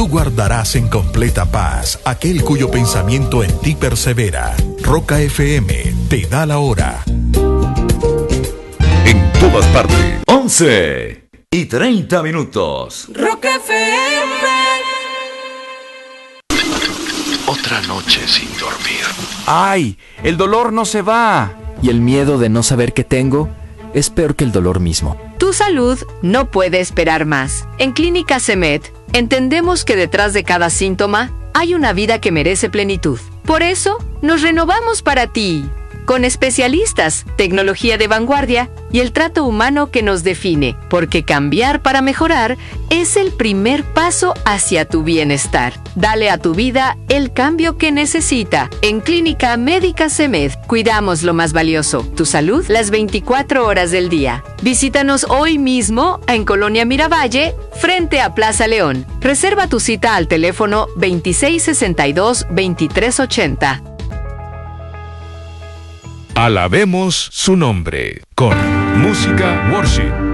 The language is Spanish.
tú guardarás en completa paz aquel cuyo pensamiento en ti persevera. Roca FM te da la hora. En todas partes, 11:30. Roca FM. Otra noche sin dormir. ¡Ay! El dolor no se va. Y el miedo de no saber qué tengo es peor que el dolor mismo. Tu salud no puede esperar más. En Clínica CEMED entendemos que detrás de cada síntoma hay una vida que merece plenitud. Por eso, nos renovamos para ti, con especialistas, tecnología de vanguardia y el trato humano que nos define, porque cambiar para mejorar es el primer paso hacia tu bienestar. Dale a tu vida el cambio que necesita. En Clínica Médica CEMED, cuidamos lo más valioso, tu salud, las 24 horas del día. Visítanos hoy mismo en Colonia Miravalle, frente a Plaza León. Reserva tu cita al teléfono 2662-2380. Alabemos su nombre con Música Worship.